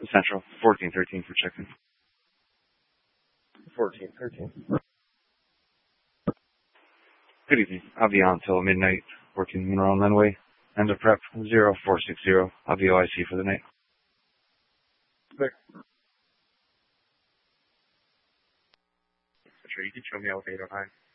Central, 1413 for check-in. 1413. Good evening. I'll be on until midnight, working Monroe and Lenway. End of prep 0460. I'll be OIC for the night. Sure, you can show me elevator high.